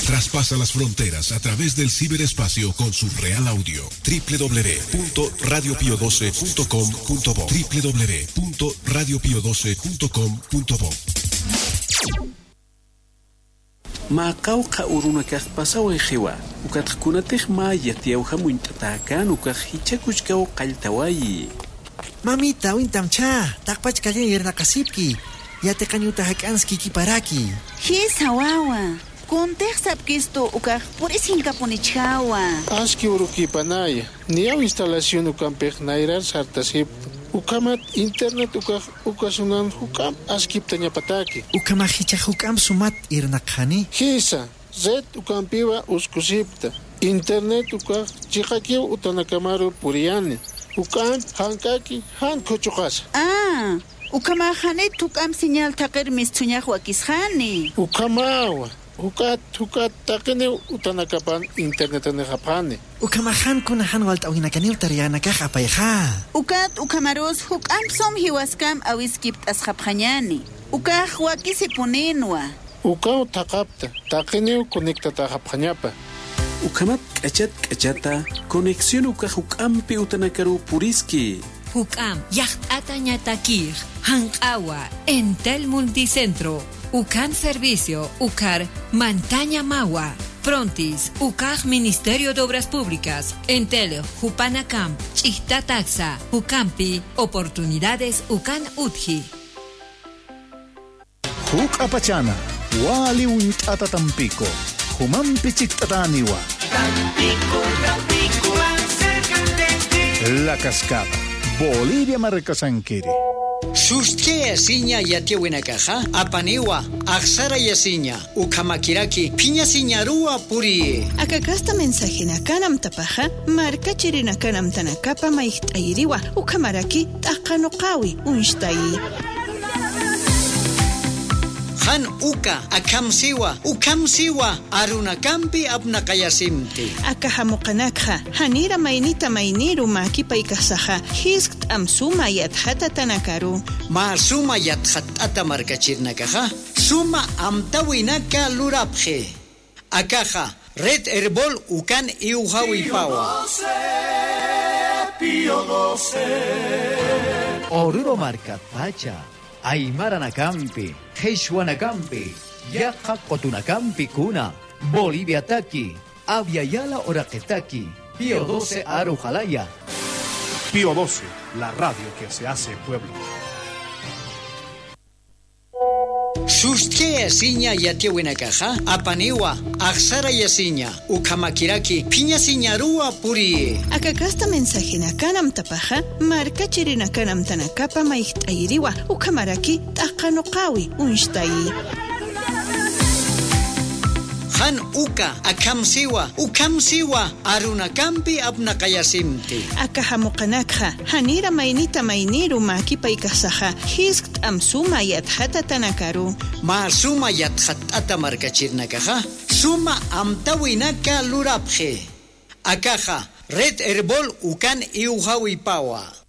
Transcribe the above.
Traspasa las fronteras a través del ciberespacio con su real audio. www.radiopio12.com.bo www.radiopio12.com.bo Maqawqa urunakaq pasawan qiwa ukatqkunataq ma yatiyawqa munt'atakan ukaq hichakuchkaw qalltawayi. Mamita wintamcha taqpach kallen yernaqasipki yatiqañuta hak'anski kiparaki. Hisa wawa kuntiq sapkistu ukaq purisinqapunichawa. Aski urukipanaya niyaw instalación ukampiq nayrar sartasip ukamat internet ukasunan hukam askiptañapataki. Ukamaj hichaq hukam sumat irnaqhani. Hisa zet ukampiwa uskusipta internet ukaq chiqakiw utanakamaru puriyani ukam hankaki hankuchuqasa. Ukamahane tukam señal taqir mistuñaq wakisqani. Ukamawa hukat taqini utanakapan internetani hapani. Ukamahan kunahan walt'awinakaniw tariyanakaq apayqa. Ukat ukamarus hukam som hiwaskam awiskipt asqapqañani. Ukaq wakisipuninwa. Ukaw taqapta taqini conectata hapqañapa. Ukamat k'achata conexión ukaq hukampi utanakaru puriski. Hukam yacht'ata ñatakij hanq'awa Entel Multicentro Ukan Servicio Ukar Mantaña Mawa Prontis Ukaj Ministerio de Obras Públicas Entel Hupanacam Chihta Taxa Hukampi Oportunidades Ukan Utji Huk Apachana Wali Untata Tampico Humampi Chiktataniwa Tampico La Cascada Bolivia Marcasanquiri. Suskea siña yatiawinakaja, apaniwa, aksara yasiña, ukamakiraki, piña siñarua puri. Akakasta mensajina kanam tapaja, marca chirina kanam tanakapa maiktairiwa, ukamaraki, takanukawi, unshtai. Han uka akamsiwa arunakampi apnakayasimti. Akahamukanakha hanira mainita mainiru makipaikasaha hiskt amsuma yathata tanakaru. Ma suma yathatata markachirnakaha suma amtawinaka lurapje. Akaja red herbol ukan iuhawipawa. Oruro marka pacha. Aymara-nakampi, Heishwana-nakampi, Yaja-Cotunakampi Kuna, Bolivia-taki, Aviala-Oraquetaki, Pío 12 Arujalaya. Pío 12, la radio que se hace pueblo. Suskea siña yatiawinakaja, apaniwa, aksara yasiña, ukamakiraki, piña siñarua puri. Akakasta mensajina kanam tapaja, marca chirina kanam tanakapa maiktairiwa, ukamaraki, takanukawi, unshtai. Han uka akamsiwa arunakampi apnakayasimti. Akahamukanakha hanira mainita mainiru makipaikasaha hiskt amsuma yathata tanakaru. Ma suma yathatata markachirnakaja suma amtawinaka lurapje. Akaja red herbol ukan iuhawipawa.